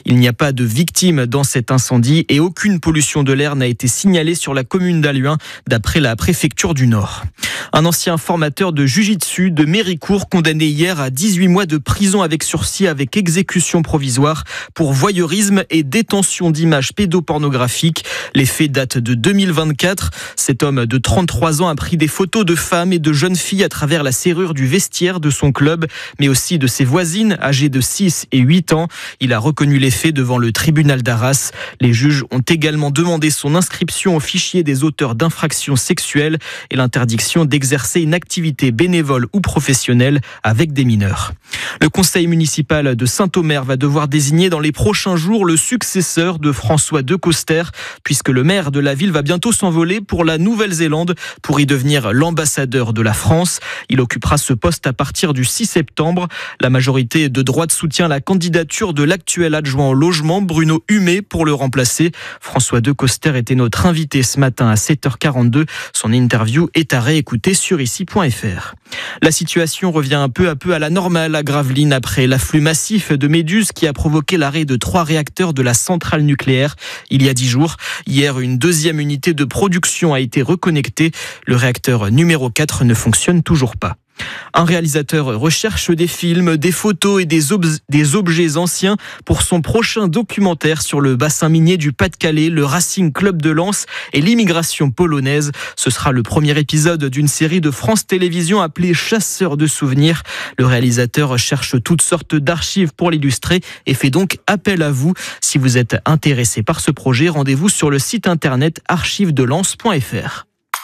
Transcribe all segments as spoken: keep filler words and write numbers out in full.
Il n'y a pas de victimes dans cet incendie et aucune pollution de l'air n'a été signalée sur la commune d'Halluin, d'après la préfecture du Nord. Un ancien formateur de Jiu-Jitsu de Méricourt condamné hier à dix-huit mois de prison avec sursis avec exécution provisoire pour voyeurisme et détention d'images pédopornographiques. Les faits datent de deux mille vingt-quatre. Cet homme de trente-trois ans a pris des photos de femmes et de jeunes filles à travers la serrure du vestiaire de son club, mais aussi de ses voisines âgées de six et huit ans. Il a reconnu les faits devant le tribunal d'Arras. Les juges ont également demandé son inscription au fichier des auteurs d'infractions sexuelles et l'interdiction d'exercer une activité bénévole ou professionnelle avec des mineurs. Le conseil municipal de Saint-Omer va devoir désigner dans les prochains jours le successeur de François Decoster, puisque le maire de la ville va bientôt s'envoler pour la Nouvelle-Zélande pour y devenir l'ambassadeur de la France. Il occupera ce poste à partir du six septembre. La majorité de droite soutient la candidature de l'actuel adjoint au logement, Bruno Humet, pour le remplacer. François Decoster était notre invité ce matin à sept heures quarante-deux. Son interview est à réécouter sur ici point f r. La situation revient un peu à peu à la normale à Gravelines après l'afflux massif de méduses qui a provoqué l'arrêt de trois réacteurs de la centrale nucléaire il y a dix jours. Hier, une deuxième unité de production a été reconnectée. Le réacteur numéro quatre ne fonctionne toujours pas. Un réalisateur recherche des films, des photos et des, ob- des objets anciens pour son prochain documentaire sur le bassin minier du Pas-de-Calais, le Racing Club de Lens et l'immigration polonaise. Ce sera le premier épisode d'une série de France Télévisions appelée Chasseurs de souvenirs. Le réalisateur cherche toutes sortes d'archives pour l'illustrer et fait donc appel à vous. Si vous êtes intéressé par ce projet, rendez-vous sur le site internet archives de lens point f r.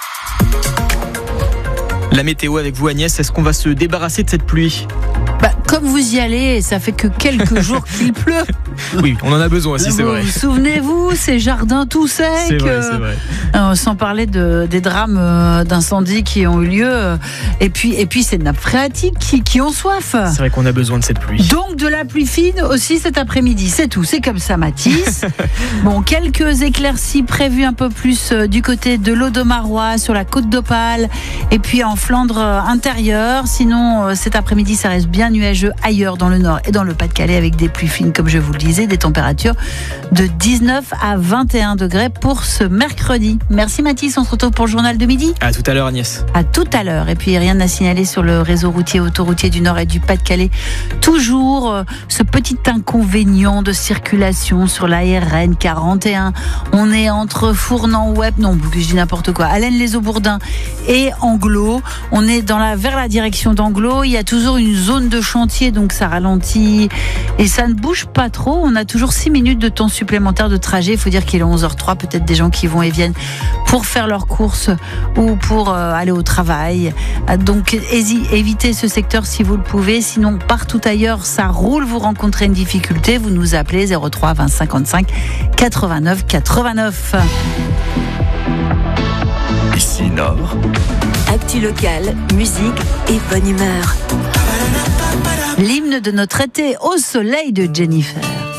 La météo avec vous Agnès, est-ce qu'on va se débarrasser de cette pluie ? Bah, comme vous y allez, ça fait que quelques jours qu'il pleut. Oui, on en a besoin aussi, c'est vous, vrai. Vous souvenez-vous, ces jardins tout secs. C'est vrai, c'est vrai. Euh, sans parler de, des drames euh, d'incendie qui ont eu lieu. Euh, et puis, et puis ces nappes phréatiques qui, qui ont soif. C'est vrai qu'on a besoin de cette pluie. Donc de la pluie fine aussi cet après-midi, c'est tout. C'est comme ça, Mathis. Bon, quelques éclaircies prévues un peu plus euh, du côté de l'Audomarois, sur la côte d'Opale, et puis en Flandre euh, intérieure. Sinon, euh, cet après-midi, ça reste bien nuageux ailleurs dans le nord et dans le Pas-de-Calais avec des pluies fines, comme je vous le disais, des températures de dix-neuf à vingt et un degrés pour ce mercredi. Merci Mathis, on se retrouve pour le journal de midi. À tout à l'heure Agnès. À tout à l'heure. Et puis rien à signaler sur le réseau routier autoroutier du Nord et du Pas-de-Calais. Toujours euh, ce petit inconvénient de circulation sur la R N quarante et un. On est entre Fournan-Web, non, je dis n'importe quoi, Allaine-les-Eaux-Bourdins et Anglo. On est dans la, vers la direction d'Anglo. Il y a toujours une zone de chantier, donc ça ralentit et ça ne bouge pas trop. On a toujours six minutes de temps supplémentaire de trajet. Il faut dire qu'il est onze heures zéro trois, peut-être des gens qui vont et viennent pour faire leurs courses ou pour euh, aller au travail. Donc hési- évitez ce secteur si vous le pouvez. Sinon, partout ailleurs, ça roule. Vous rencontrez une difficulté, vous nous appelez zéro trois vingt cinquante-cinq quatre-vingt-neuf quatre-vingt-neuf. Ici Nord. Actu locale, musique et bonne humeur. L'hymne de notre été au soleil de Jennifer.